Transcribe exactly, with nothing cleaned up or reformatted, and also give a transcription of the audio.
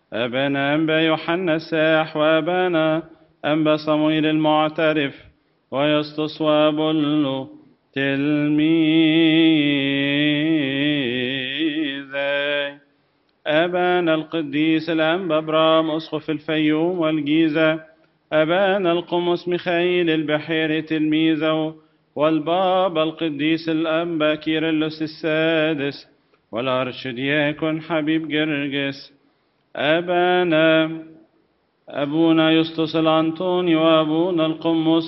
أبانا أنبا يوحنا الساح، وأبانا أنبا صمويل المعترف، ويسطس وأبولو تلميذي. أبانا القديس الأنبا أبرام أسقف الفيوم والجيزة. أبانا القمص ميخائيل البحيري تلميذه، والبابا القديس الأنبا كيرلس السادس، والأرشدياكون حبيب جرجس. أبانا أبونا يسطس الأنطوني، وأبونا القمص